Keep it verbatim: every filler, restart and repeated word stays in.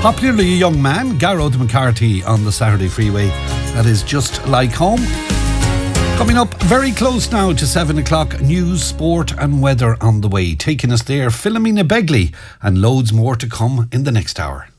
Popularly a young man, Garrod McCarthy on the Saturday Freeway. That is Just Like Home. Coming up very close now to seven o'clock, news, sport and weather on the way. Taking us there, Philomena Begley, and loads more to come in the next hour.